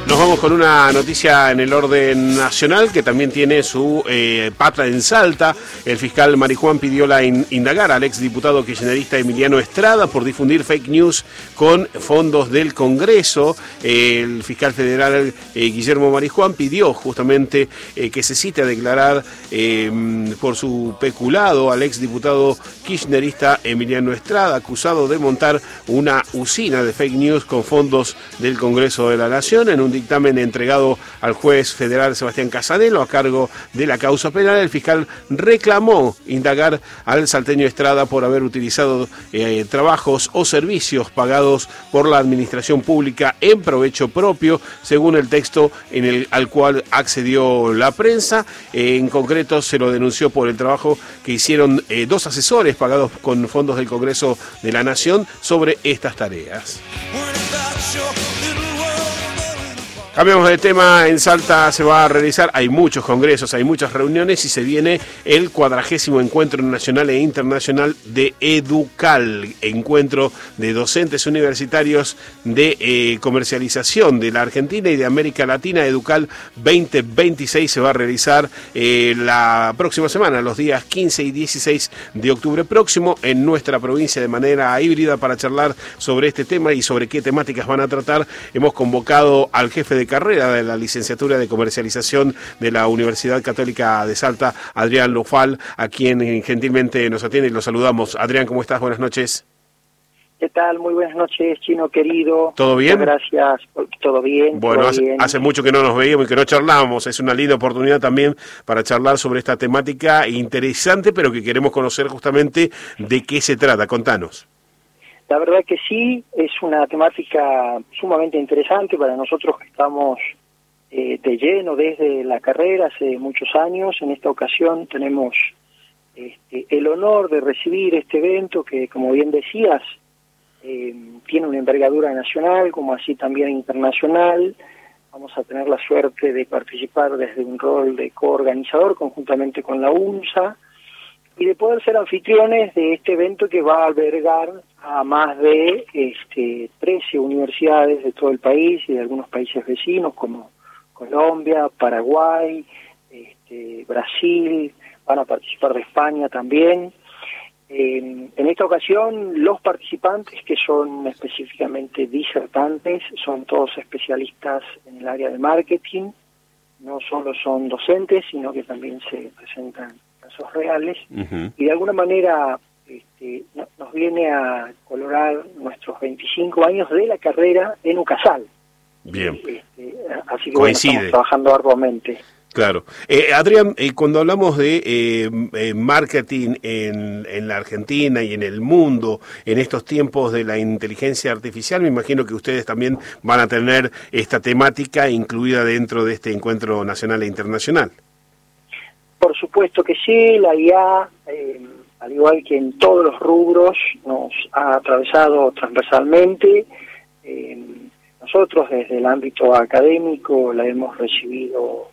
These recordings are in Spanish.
Nos vamos con una noticia en el orden nacional que también tiene su pata en Salta. El fiscal Marijuán pidió indagar al exdiputado kirchnerista Emiliano Estrada por difundir fake news con fondos del Congreso. El fiscal federal Guillermo Marijuán pidió justamente que se cite a declarar por su peculado al exdiputado kirchnerista Emiliano Estrada, acusado de montar una usina de fake news con fondos del Congreso de la Nación. En un dictamen entregado al juez federal Sebastián Casanelo a cargo de la causa penal, el fiscal reclamó indagar al salteño Estrada por haber utilizado trabajos o servicios pagados por la administración pública en provecho propio, según el texto al cual accedió la prensa. En concreto, se lo denunció por el trabajo que hicieron dos asesores pagados con fondos del Congreso de la Nación sobre estas tareas. Cambiamos de tema. En Salta se va a realizar, hay muchos congresos, hay muchas reuniones y se viene el 40º Encuentro Nacional e Internacional de EDUCAL, encuentro de docentes universitarios de comercialización de la Argentina y de América Latina. EDUCAL 2026 se va a realizar la próxima semana, los días 15 y 16 de octubre próximo, en nuestra provincia de manera híbrida. Para charlar sobre este tema y sobre qué temáticas van a tratar, hemos convocado al jefe de carrera de la licenciatura de comercialización de la Universidad Católica de Salta, Adrián Lufal, a quien gentilmente nos atiende y lo saludamos. Adrián, ¿cómo estás? Buenas noches. ¿Qué tal? Muy buenas noches, Chino querido. ¿Todo bien? Muchas gracias. Todo bien. Bueno, todo bien. Hace mucho que no nos veíamos y que no charlábamos. Es una linda oportunidad también para charlar sobre esta temática interesante, pero que queremos conocer justamente de qué se trata. Contanos. La verdad que sí, es una temática sumamente interesante para nosotros que estamos de lleno desde la carrera hace muchos años. En esta ocasión tenemos el honor de recibir este evento que, como bien decías, tiene una envergadura nacional como así también internacional. Vamos a tener la suerte de participar desde un rol de coorganizador conjuntamente con la UNSA y de poder ser anfitriones de este evento que va a albergar a más de 13 universidades de todo el país y de algunos países vecinos como Colombia, Paraguay, Brasil. Van a participar de España también. En esta ocasión los participantes, que son específicamente disertantes, son todos especialistas en el área de marketing. No solo son docentes, sino que también se presentan casos reales. Uh-huh. Y de alguna manera nos viene a colorar nuestros 25 años de la carrera en UCASAL. Bien. Así que bueno, estamos trabajando arduamente. Claro. Adrián, cuando hablamos de marketing en la Argentina y en el mundo, en estos tiempos de la inteligencia artificial, me imagino que ustedes también van a tener esta temática incluida dentro de este encuentro nacional e internacional. Por supuesto que sí, la IA, al igual que en todos los rubros, nos ha atravesado transversalmente. Nosotros desde el ámbito académico la hemos recibido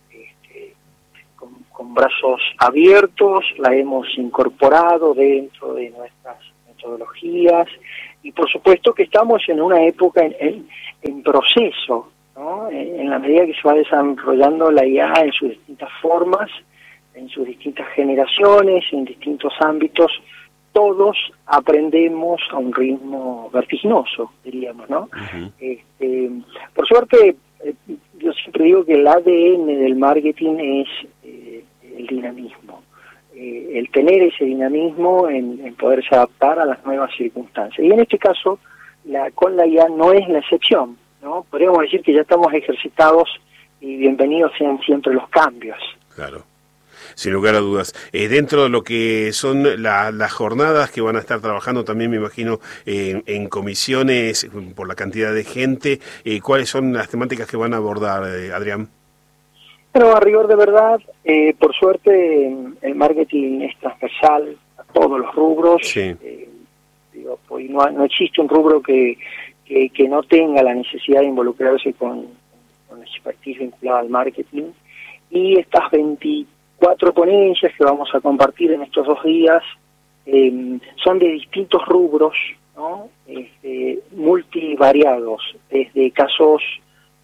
con brazos abiertos, la hemos incorporado dentro de nuestras metodologías y por supuesto que estamos en una época en proceso, ¿no? En la medida que se va desarrollando la IA en sus distintas formas, en sus distintas generaciones, en distintos ámbitos, todos aprendemos a un ritmo vertiginoso, diríamos, ¿no? Uh-huh. Por suerte, yo siempre digo que el ADN del marketing es el dinamismo, el tener ese dinamismo en poderse adaptar a las nuevas circunstancias. Y en este caso, con la IA no es la excepción, ¿no? Podríamos decir que ya estamos ejercitados y bienvenidos sean siempre los cambios. Claro. Sin lugar a dudas. Dentro de lo que son las jornadas que van a estar trabajando también, me imagino, en comisiones, por la cantidad de gente, ¿cuáles son las temáticas que van a abordar, Adrián? Bueno, a rigor de verdad, por suerte, el marketing es transversal a todos los rubros. Sí. Pues no existe un rubro que no tenga la necesidad de involucrarse con la expertise vinculada al marketing. Y estas 24 ponencias que vamos a compartir en estos 2 días son de distintos rubros, ¿no? Multivariados, desde casos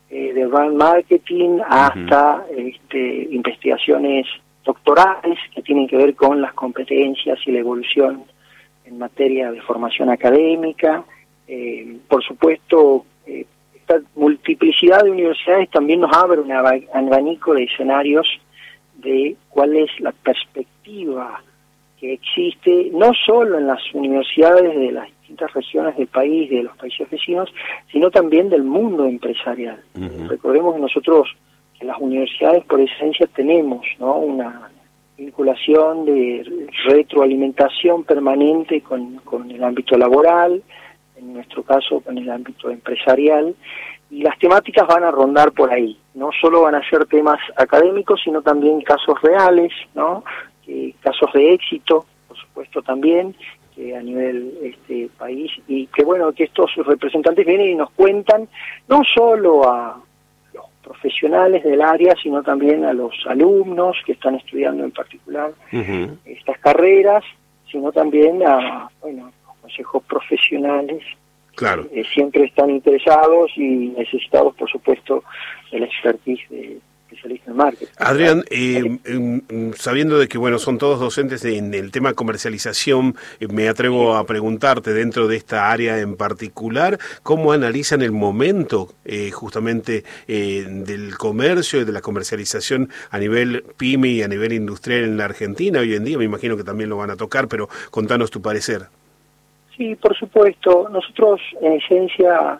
de brand marketing hasta investigaciones doctorales que tienen que ver con las competencias y la evolución en materia de formación académica. Por supuesto, esta multiplicidad de universidades también nos abre un abanico de escenarios de cuál es la perspectiva que existe, no solo en las universidades de las distintas regiones del país, de los países vecinos, sino también del mundo empresarial. Recordemos que nosotros, en las universidades por esencia tenemos, ¿no?, una vinculación de retroalimentación permanente con el ámbito laboral, en nuestro caso con el ámbito empresarial, y las temáticas van a rondar por ahí. No solo van a ser temas académicos, sino también casos reales, ¿no?, casos de éxito, por supuesto también, a nivel país, y que bueno, que estos representantes vienen y nos cuentan no solo a los profesionales del área, sino también a los alumnos que están estudiando en particular estas carreras, sino también a los consejos profesionales. Claro. Siempre están interesados y necesitados, por supuesto, de la expertise de especialistas en marketing. Adrián, sabiendo de que bueno, son todos docentes en el tema comercialización, me atrevo a preguntarte, dentro de esta área en particular, ¿cómo analizan el momento justamente del comercio y de la comercialización a nivel PYME y a nivel industrial en la Argentina hoy en día? Me imagino que también lo van a tocar, pero contanos tu parecer. Sí, por supuesto. Nosotros, en esencia,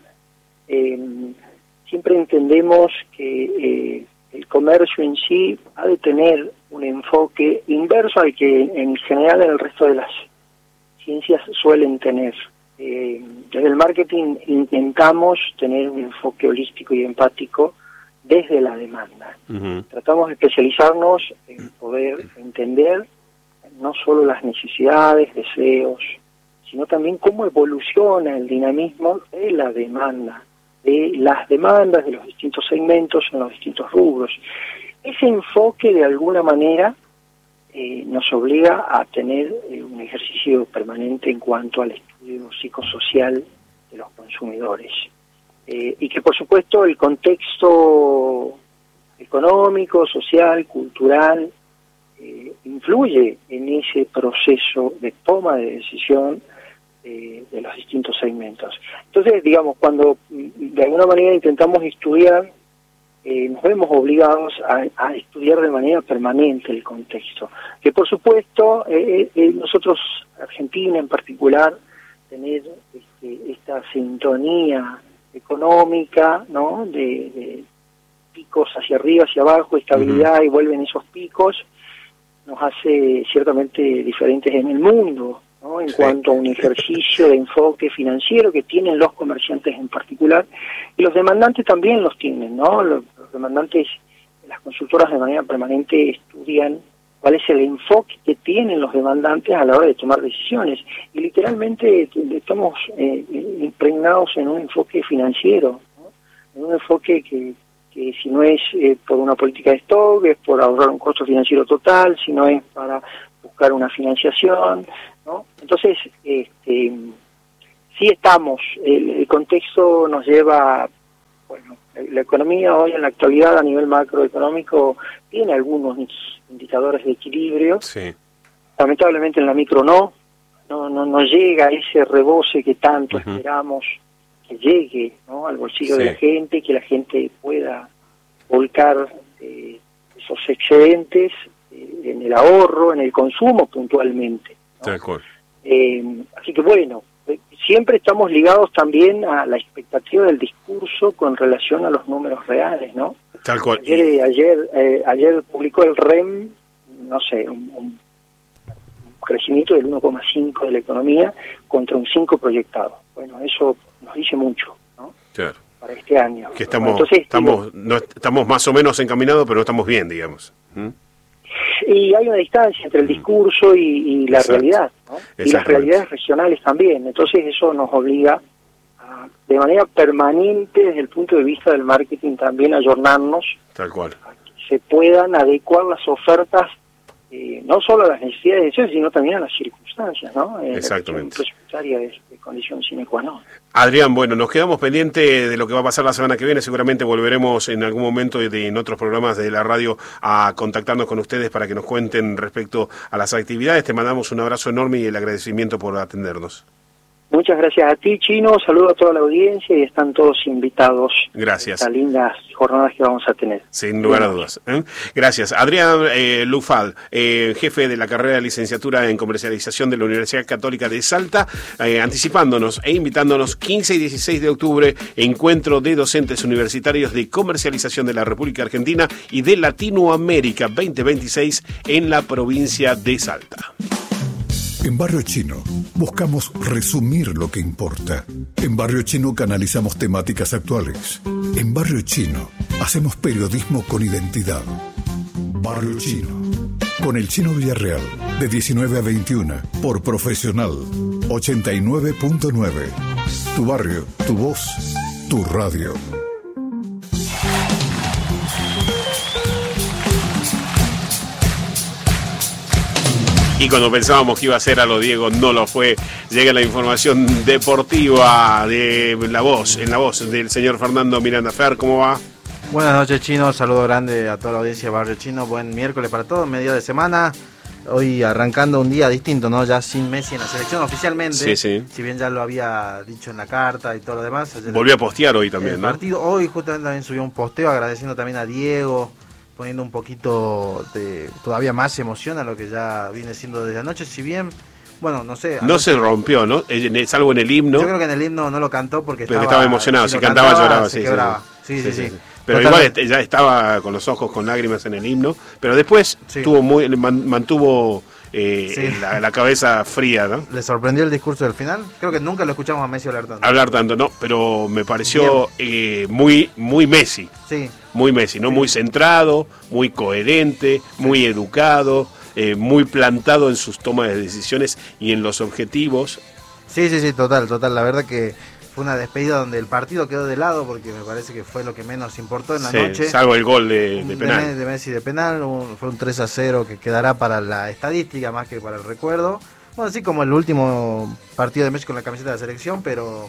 siempre entendemos que el comercio en sí ha de tener un enfoque inverso al que en general en el resto de las ciencias suelen tener. Desde el marketing intentamos tener un enfoque holístico y empático desde la demanda. Tratamos de especializarnos en poder entender no solo las necesidades, deseos, sino también cómo evoluciona el dinamismo de la demanda, de las demandas de los distintos segmentos en los distintos rubros. Ese enfoque, de alguna manera, nos obliga a tener un ejercicio permanente en cuanto al estudio psicosocial de los consumidores. Y que, por supuesto, el contexto económico, social, cultural, influye en ese proceso de toma de decisión de los distintos segmentos. Entonces, digamos, cuando de alguna manera intentamos estudiar, nos vemos obligados a estudiar de manera permanente el contexto. Que por supuesto, nosotros, Argentina en particular, tener esta sintonía económica, ¿no?, de picos hacia arriba, hacia abajo, estabilidad, y vuelven esos picos, nos hace ciertamente diferentes en el mundo, ¿no?, en cuanto a un ejercicio de enfoque financiero que tienen los comerciantes en particular, y los demandantes también los tienen, ¿no? Los demandantes, las consultoras de manera permanente estudian cuál es el enfoque que tienen los demandantes a la hora de tomar decisiones, y literalmente estamos impregnados en un enfoque financiero, ¿no?, en un enfoque que si no es por una política de stock, es por ahorrar un costo financiero total, si no es para buscar una financiación, ¿no? Entonces, sí estamos, el contexto nos lleva, bueno, la economía hoy en la actualidad a nivel macroeconómico tiene algunos indicadores de equilibrio, sí. Lamentablemente en la micro no llega ese rebose que tanto esperamos que llegue, ¿no?, al bolsillo de la gente, que la gente pueda volcar esos excedentes en el ahorro, en el consumo puntualmente, ¿no? De acuerdo. Así que bueno, siempre estamos ligados también a la expectativa del discurso con relación a los números reales, ¿no? Tal cual. Ayer publicó el REM, no sé, un crecimiento del 1,5 de la economía contra un 5 proyectado. Bueno, eso nos dice mucho, ¿no? Claro. Para este año. Que estamos más o menos encaminados, pero no estamos bien, digamos. Y hay una distancia entre el discurso y la realidad, ¿no? Y las realidades regionales también. Entonces eso nos obliga a, de manera permanente, desde el punto de vista del marketing, también ayornarnos. Tal cual. A que se puedan adecuar las ofertas no solo a las necesidades de ellos, sino también a las circunstancias, ¿no? Exactamente. La presupuestaria de condición sine qua non. Adrián, bueno, nos quedamos pendientes de lo que va a pasar la semana que viene. Seguramente volveremos en algún momento en otros programas de la radio a contactarnos con ustedes para que nos cuenten respecto a las actividades. Te mandamos un abrazo enorme y el agradecimiento por atendernos. Muchas gracias a ti, Chino. Saludo a toda la audiencia y están todos invitados. Gracias. A estas lindas jornadas que vamos a tener. Sin lugar a dudas. Gracias. Adrián Lufal, jefe de la carrera de licenciatura en comercialización de la Universidad Católica de Salta, anticipándonos e invitándonos 15 y 16 de octubre, encuentro de docentes universitarios de comercialización de la República Argentina y de Latinoamérica 2026 en la provincia de Salta. En Barrio Chino buscamos resumir lo que importa. En Barrio Chino canalizamos temáticas actuales. En Barrio Chino hacemos periodismo con identidad. Barrio Chino. Con el Chino Villarreal, de 19 a 21, por Profesional 89.9. Tu barrio, tu voz, tu radio. Y cuando pensábamos que iba a ser a lo Diego, no lo fue. Llega la información deportiva de la voz del señor Fernando Miranda. Fer, ¿cómo va? Buenas noches, Chino. Saludo grande a toda la audiencia de Barrio Chino. Buen miércoles para todos, medio de semana. Hoy arrancando un día distinto, ¿no? Ya sin Messi en la selección oficialmente. Sí, sí. Si bien ya lo había dicho en la carta y todo lo demás. Volvió a postear hoy también, ¿no? Partido, hoy justamente también subió un posteo agradeciendo también a Diego, poniendo un poquito de todavía más emoción a lo que ya viene siendo desde anoche, si bien, bueno, no sé. No se rompió, ¿no? Salvo en el himno. Yo creo que en el himno no lo cantó porque estaba emocionado, si cantaba lloraba, se quebraba. Sí. Pero igual ya estaba con los ojos con lágrimas en el himno, pero después mantuvo la cabeza fría, ¿no? ¿Le sorprendió el discurso del final? Creo que nunca lo escuchamos a Messi hablar tanto. No, pero me pareció muy Messi. Sí. Muy Messi, ¿no? Muy centrado, muy coherente, muy educado, muy plantado en sus tomas de decisiones y en los objetivos. Sí, total. La verdad que fue una despedida donde el partido quedó de lado porque me parece que fue lo que menos importó en la noche. Salvo el gol de penal. De Messi de penal, fue un 3-0 que quedará para la estadística más que para el recuerdo. Bueno, así como el último partido de Messi con la camiseta de la selección, pero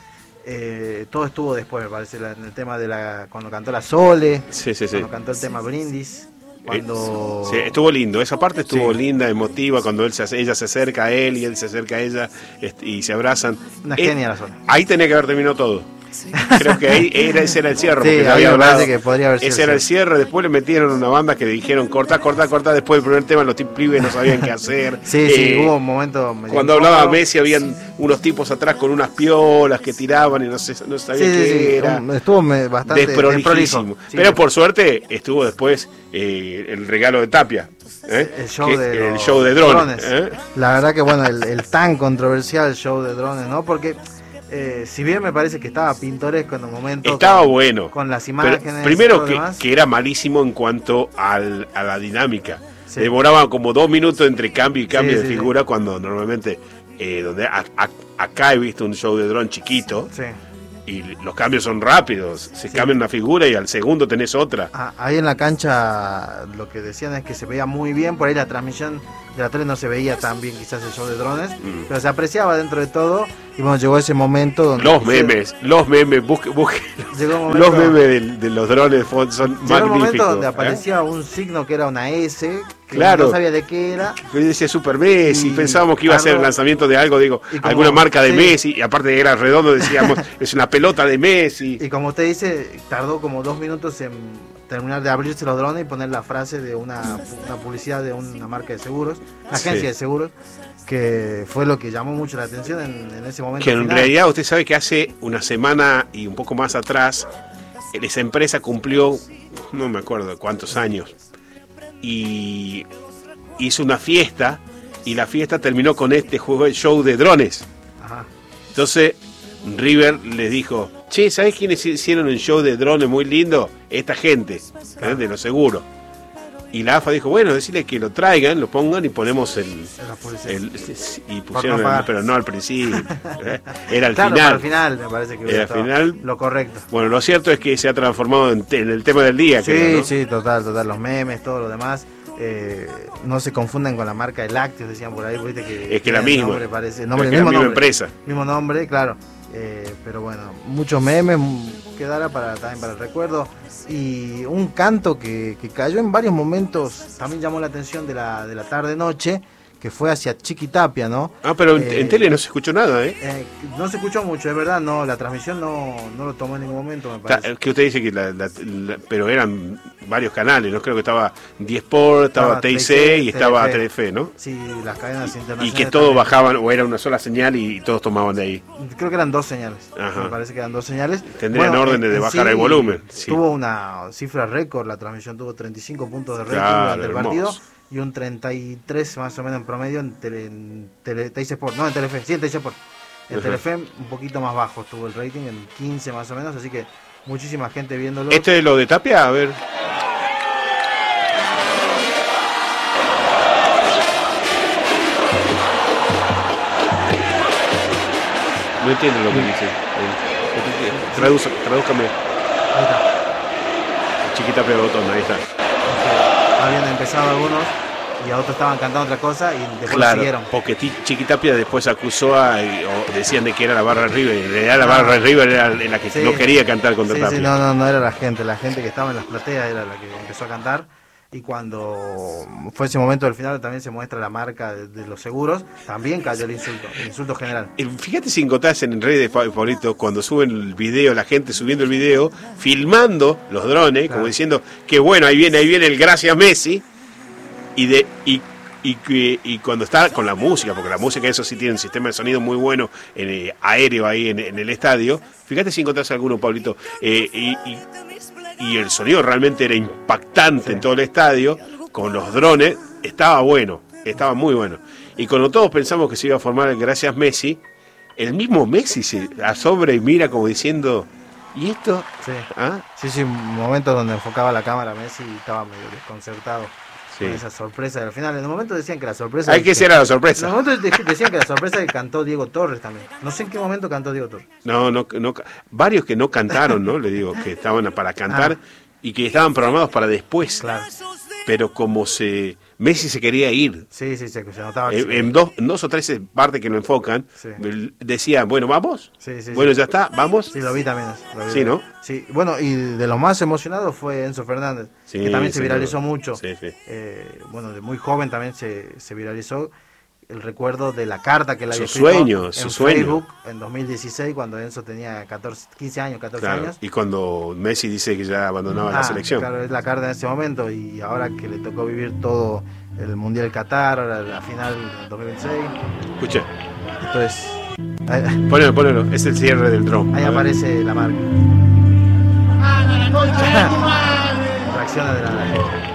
todo estuvo después, me parece, en el tema de cuando cantó la Sole, cuando cantó el tema Brindis. Sí, estuvo lindo, esa parte estuvo linda, emotiva, cuando ella se acerca a él y él se acerca a ella y se abrazan. Una genia la Sole. Ahí tenía que haber terminado todo. Creo que ese era el cierre. Sí, porque había hablado, que podría haber sido ese era el cierre. Después le metieron una banda que dijeron corta. Después del primer tema los pibes no sabían qué hacer. Sí, hubo un momento cuando hablaba Messi habían unos tipos atrás con unas piolas que tiraban y no sabía qué era. Estuvo bastante desprolijísimo. Pero por suerte estuvo después el regalo de Tapia. El show de drones. La verdad que bueno, el tan controversial show de drones, ¿no? Porque si bien me parece que estaba pintoresco en un momento. Estaba bueno. Con las imágenes. Pero primero que era malísimo en cuanto a la dinámica. Sí. Demoraba como 2 minutos entre cambio y cambio de figura cuando normalmente, donde acá he visto un show de dron chiquito. Sí. Y los cambios son rápidos, se cambia una figura y al segundo tenés otra. Ahí en la cancha lo que decían es que se veía muy bien, por ahí la transmisión de la tele no se veía tan bien quizás el show de drones, pero se apreciaba dentro de todo y bueno, llegó ese momento donde... Los memes, busque los memes de los drones son magníficos. Llegó un momento donde aparecía un signo que era una S, que no sabía de qué era. Yo decía Super Messi, pensábamos que iba a ser el lanzamiento de algo, alguna marca de Messi, y aparte era redondo, decíamos, es una pelota de Messi. Y como usted dice, tardó como 2 minutos en terminar de abrirse los drones y poner la frase de una publicidad de una marca de seguros, una agencia de seguros, que fue lo que llamó mucho la atención en ese momento. Que en realidad usted sabe que hace una semana y un poco más atrás, esa empresa cumplió, no me acuerdo cuántos años, y hizo una fiesta, y la fiesta terminó con este show de drones. Ajá. Entonces River les dijo, che, ¿sabés quiénes hicieron un show de drones muy lindo? Esta gente, de los seguros. Y la AFA dijo, bueno, decirle que lo traigan, lo pongan y ponemos y pusieron pero no al principio. Era al final. Al final me parece que era final, lo correcto. Bueno, lo cierto es que se ha transformado en el tema del día. Sí, creo, ¿no? Sí, total, los memes, todo lo demás. no se confundan con la marca de lácteos, decían por ahí, viste que es que la misma, nombre parece, es que la misma empresa. Mismo nombre, claro. Pero bueno, muchos memes quedará también para el recuerdo. Y un canto que cayó en varios momentos, también llamó la atención de la tarde-noche, que fue hacia Chiquitapia, ¿no? Pero en tele no se escuchó nada, ¿eh? No se escuchó mucho, es verdad, no, la transmisión no lo tomó en ningún momento, me parece. Que usted dice que pero eran varios canales, ¿no? Creo que estaba 10 Sport, estaba TIC y estaba Telefe, ¿no? Sí, las cadenas internacionales. Y que todos también bajaban, o era una sola señal y todos tomaban de ahí. Creo que eran 2 señales. Ajá. Me parece que eran 2 señales. Tendrían órdenes de bajar el volumen. Sí. Tuvo una cifra récord, la transmisión tuvo 35 puntos de rating durante el partido. Y un 33 más o menos en promedio en TIC Sport, no en Telefe, sí en TIC Sport. En Telefe un poquito más bajo estuvo el rating, en 15 más o menos, así que muchísima gente viéndolo. ¿Este es lo de Tapia? A ver. No entiendo lo que dice. Tradúzcame. Ahí está. Chiquitapia Botón, ahí está. Habían empezado algunos y a otros estaban cantando otra cosa y después siguieron. Porque Chiquitapia después acusó o decían de que era la barra River, en realidad la barra River era la que no quería cantar contra Tapia. Sí, no era la gente que estaba en las plateas era la que empezó a cantar. Y cuando fue ese momento del final también se muestra la marca de los seguros, también cayó el insulto general. Fíjate si encontrás en redes, Pablito, cuando suben el video, la gente subiendo el video, filmando los drones, claro, como diciendo que bueno, ahí viene el gracias Messi, y cuando está con la música, porque la música eso sí tiene un sistema de sonido muy bueno aéreo ahí en el estadio, fíjate si encontrás alguno, Pablito, y el sonido realmente era impactante en todo el estadio, con los drones, estaba muy bueno. Y cuando todos pensamos que se iba a formar el gracias Messi, el mismo Messi se asombra y mira como diciendo, ¿y esto? Sí, sí, momentos donde enfocaba la cámara Messi y estaba medio desconcertado. Sí. Con esa sorpresa. Al final, en el momento decían que la sorpresa... Hay que ser a la sorpresa. En el momento decían que la sorpresa que cantó Diego Torres también. No sé en qué momento cantó Diego Torres. No, varios que no cantaron, ¿no? Le digo, que estaban para cantar y que estaban programados para después. Claro. Pero como Messi se quería ir. Sí, se notaba. En dos o tres partes que lo enfocan, decía, bueno, ¿vamos? Sí, bueno, ya está, ¿vamos? Sí, lo vi también. Sí, ¿no? Sí, bueno, y de los más emocionados fue Enzo Fernández, que también se viralizó mucho. Sí. Bueno, de muy joven también se viralizó el recuerdo de la carta que le había escrito en Facebook en 2016, cuando Enzo tenía 14 años. Y cuando Messi dice que ya abandonaba la selección. Claro, es la carta en ese momento, y ahora que le tocó vivir todo el Mundial Qatar, ahora la final en 2026. Escuche. Entonces... Ponelo, es el cierre del dron. Ahí aparece la marca. Reacciona de la gente.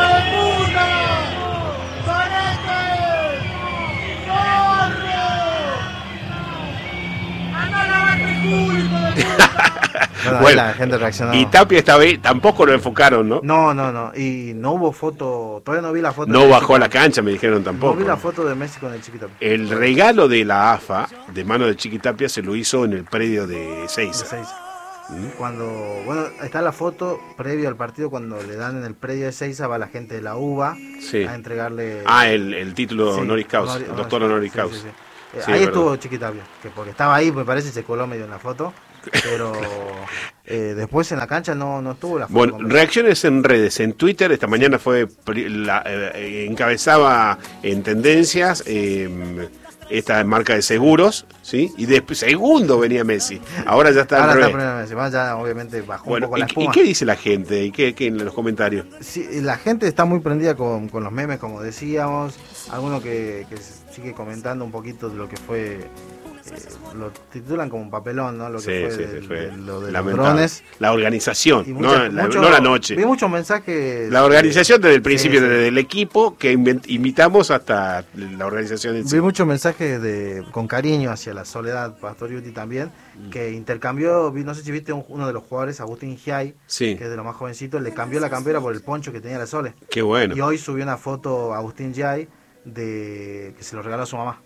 Bueno, la gente reaccionó. Y Tapia esta vez tampoco lo enfocaron, ¿no? No. Y no hubo foto, todavía no vi la foto. No bajó a la cancha, me dijeron tampoco. No vi la foto de Messi con el Chiquitapia. El regalo de la AFA, de mano de Chiquitapia, se lo hizo en el predio de Seiza. Cuando, bueno, está la foto previo al partido, cuando le dan en el predio de Seiza, va la gente de la UBA a entregarle... el título honoris causa, el doctor honoris causa. Sí, ahí estuvo Chiquitapia, que porque estaba ahí, me parece, y se coló medio en la foto. Pero después en la cancha no estuvo la foto. Bueno, reacciones en redes, en Twitter, esta mañana fue encabezaba en tendencias esta marca de seguros, ¿sí? Y después segundo venía Messi. Ahora ya está al revés. Messi. Ya obviamente bajó un poco la espuma. ¿Y qué dice la gente? ¿Y qué en los comentarios? Sí, la gente está muy prendida con los memes, como decíamos. Alguno que sigue comentando un poquito de lo que fue... lo titulan como un papelón, ¿no? Lo que fue lo de los drones. La organización, no la noche. Vi muchos mensajes. La organización desde el principio, desde el equipo que invitamos hasta la organización en sí. Vi muchos mensajes con cariño hacia la Soledad Pastoriuti también, que intercambió, no sé si viste uno de los jugadores, Agustín Giai, que es de los más jovencitos, le cambió la campera por el poncho que tenía la Sole. Qué bueno. Y hoy subió una foto Agustín Giai que se lo regaló a su mamá.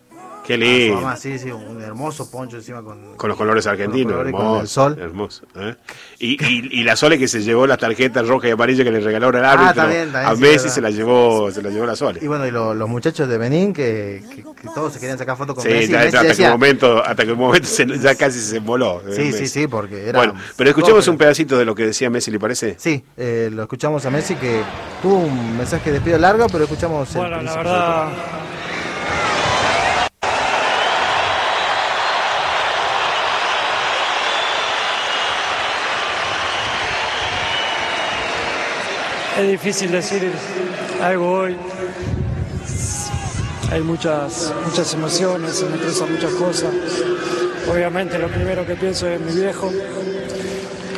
Qué lindo. Mamá, sí, un hermoso poncho encima con los colores argentinos, con hermoso, con el sol. hermoso. Y la Sole que se llevó las tarjetas roja y amarilla que le regaló el árbitro también, a sí, Messi, verdad. se la llevó la Sole. Y bueno, y los muchachos de Benín que todos se querían sacar fotos con Sí, Messi. ya, Messi hasta decía, que un momento ya casi se emboló. Sí, porque era... Bueno, pero escuchemos un pedacito de lo que decía Messi, ¿le parece? Sí, lo escuchamos a Messi, que tuvo un mensaje de despido largo, pero escuchamos el Bueno, la principio. verdad, es difícil decir algo hoy. Hay muchas emociones, se me cruzan muchas cosas. Obviamente lo primero que pienso es mi viejo,